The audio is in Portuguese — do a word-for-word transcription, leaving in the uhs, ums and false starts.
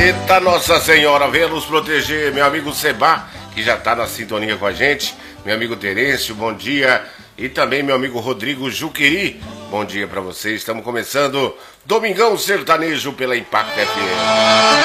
Eita Nossa Senhora, venha nos proteger. Meu amigo Seba, que já está na sintonia com a gente. Meu amigo Terêncio, bom dia. E também meu amigo Rodrigo Juqueri, bom dia para vocês. Estamos começando Domingão Sertanejo pela Impact F M.